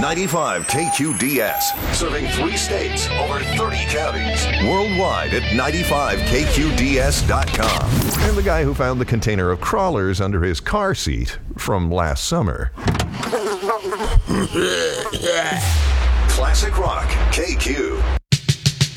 95 KQDS, serving 3 states, over 30 counties. Worldwide at 95KQDS.com. And the guy who found the container of crawlers under his car seat from last summer. Classic Rock, KQ.